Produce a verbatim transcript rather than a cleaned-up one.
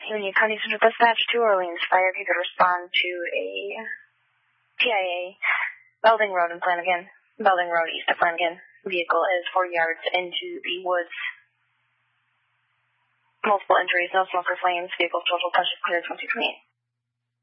Union County Central Dispatch to Orleans Fire. If you could respond to a P I A, Belding Road in Flanagan, Belding Road east of Flanagan. Vehicle is four yards into the woods. Multiple injuries, no smoke or flames. Vehicle total pressure cleared from two twenty-eight.